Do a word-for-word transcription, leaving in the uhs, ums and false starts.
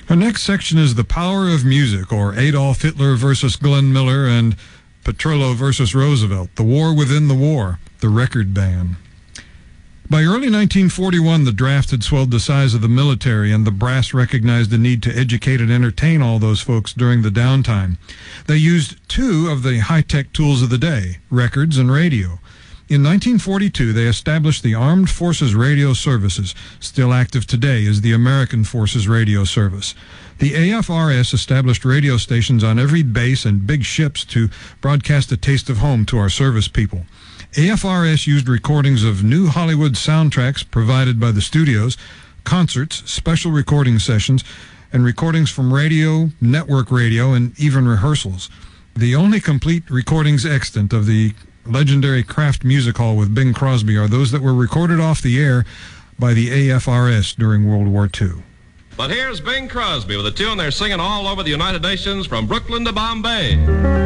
Our next section is The Power of Music, or Adolf Hitler versus Glenn Miller and Petrillo versus Roosevelt, The War Within the War, the record ban. By early nineteen forty-one, the draft had swelled the size of the military, and the brass recognized the need to educate and entertain all those folks during the downtime. They used two of the high-tech tools of the day, records and radio. In nineteen forty-two, they established the Armed Forces Radio Services. Still active today is the American Forces Radio Service. The A F R S established radio stations on every base and big ships to broadcast a taste of home to our service people. A F R S used recordings of new Hollywood soundtracks provided by the studios, concerts, special recording sessions, and recordings from radio, network radio, and even rehearsals. The only complete recordings extant of the legendary Kraft Music Hall with Bing Crosby are those that were recorded off the air by the A F R S during World War Two. But here's Bing Crosby with a tune they're singing all over the United Nations from Brooklyn to Bombay.